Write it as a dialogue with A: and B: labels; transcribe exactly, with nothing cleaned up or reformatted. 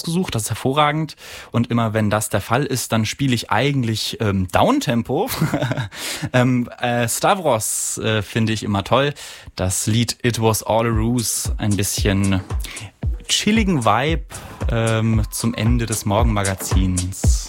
A: gesucht, das ist hervorragend. Und immer wenn das der Fall ist, dann spiele ich eigentlich ähm, Downtempo. ähm, äh, Stavros äh, finde ich immer toll. Das Lied It Was All a Ruse, ein bisschen chilligen Vibe ähm, zum Ende des Morgenmagazins.